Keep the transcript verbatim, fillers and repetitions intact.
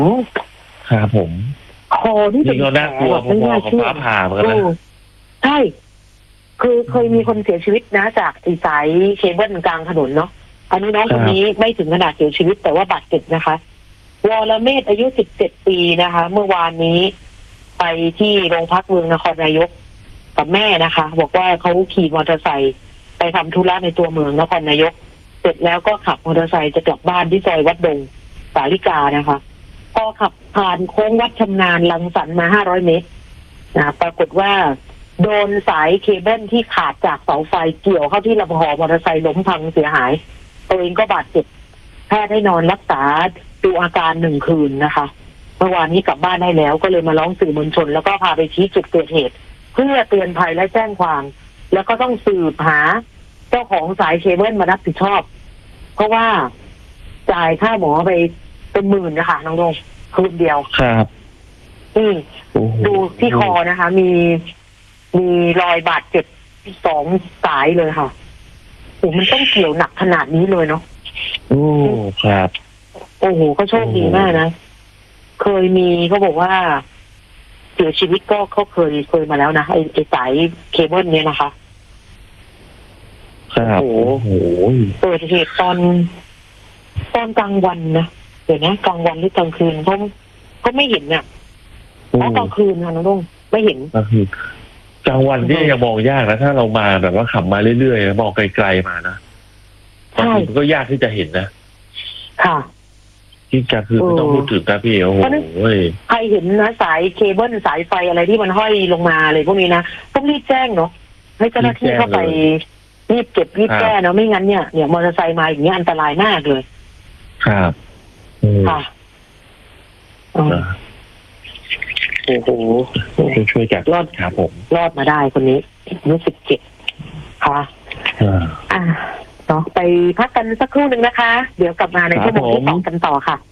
ครับผมคอที่เป็นนี่ก็น่ากลัวแบบไม่พอน่าๆกับเชื่อฟ้าผ่าเหมือนกันนะโอ้ใช่คือเคยมีคนเสียชีวิตนะ จากไอ้สายเคเบิลกลางถนนเนาะอันนี้น้องคนนี้ไม่ถึงขนาดเสียชีวิตแต่ว่าบาดเจ็บนะคะวรเมธอายุสิบเจ็ดปีนะคะ เมื่อวานนี้ไปที่โรงพักเมืองนครนายกกับแม่นะคะบอกว่าเขาขี่มอเตอร์ไซค์ไปทำธุระในตัวเมืองนครนายกเสร็จแล้วก็ขับมอเตอร์ไซค์จะกลับบ้านที่ซอยวัดดงสาลิกานะคะพอขับผ่านโค้งวัดชำนาญลังสรรค์มาห้าร้อยเมตรนะปรากฏว่าโดนสายเคเบิลที่ขาดจากเสาไฟเกี่ยวเข้าที่ลำคอมอเตอร์ไซค์ล้มพังเสียหายตัวเองก็บาดเจ็บแพทย์ให้นอนรักษาดูอาการหนึ่งคืนนะคะเมื่อวานนี้กลับบ้านได้แล้วก็เลยมาร้องสื่อมวลชนแล้วก็พาไปชี้จุดเกิดเหตุเพื่อเตือนภัยและแจ้งความแล้วก็ต้องสืบหาเจ้าของสายเคเบิลมารับผิดชอบเพราะว่าจ่ายค่าหมอไปเป็นหมื่นนะคะน้องดงคืนเดียวครับอืมดูที่คอนะคะ มีมีรอยบาดเจ็บสองสายเลยค่ะโอ้มันต้องเกี่ยวหนักขนาดนี้เลยเนาะโอ้ครับโอ้โหก็โชคดีมากนะเคยมีเขาบอกว่าเสียชีวิตก็เขาเคยเคยมาแล้วนะไอ้ไอ้สายเคเบิลเนี่ยนะคะครับโอ้โหเกิดเหตุตอนตอนกลางวันนะเดี๋ยวนะกลางวันหรือกลางคืนเขาก็ไม่เห็นน่ะเพราะกลางคืนค่ะน้องลุงไม่เห็นกลางคืนกลางวันที่ยังมองยากนะถ้าเรามาแบบว่าขับมาเรื่อยๆมองไกลๆมานะใช่มันก็ยากที่จะเห็นนะค่ะที่กลางคืนไม่ต้องพูดถึงนะพี่โอ้โหใครเห็นนะสายเคเบิลสายไฟอะไรที่มันห้อยลงมาเลยพวกนี้นะต้องรีบแจ้งเนาะให้เจ้าหน้าที่เข้าไปรีบเก็บรีบแก้เนาะไม่งั้นเนี่ยเนี่ยมอเตอร์ไซค์มาอย่างเงี้ยอันตรายมากเลยครับค่ะโอ้โหช่วยจับรอดครับผมรอดมาได้คนนี้รู้สึกเจ็บค่ะอ่าเนาะไปพักกันสักครู่หนึ่งนะคะเดี๋ยวกลับมาในชั่วโมงที่สองกันต่อค่ะ